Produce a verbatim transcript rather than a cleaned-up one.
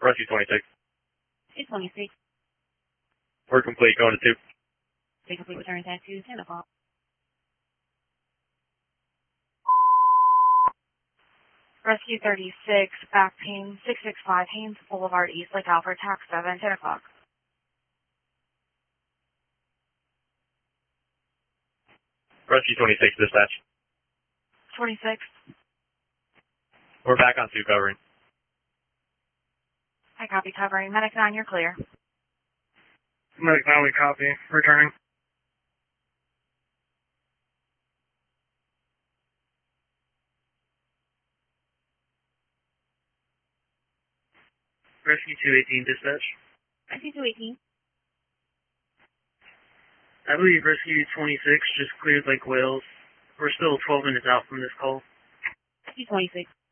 Rescue twenty-six. two twenty-six. We're complete, going to two. Take complete return taxi to ten o'clock. Rescue thirty-six, back pain, six six five Haynes Boulevard, East Lake Alfred, tax seven, ten o'clock. Rescue twenty-six, dispatch. twenty-six. We're back on two, covering. I copy covering. Medic nine, you're clear. Medic nine, we copy. Returning. Rescue two eighteen, dispatch. Rescue two eighteen. I believe Rescue twenty-six just cleared Lake Wales. We're still twelve minutes out from this call. Rescue twenty-six.